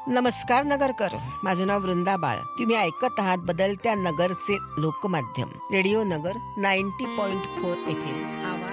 नमस्कार नगरकर, माझं नाव वृंदा बाळ. तुम्ही ऐकत आहात बदलत्या नगरचे लोकमाध्यम रेडिओ नगर 90.4 FM.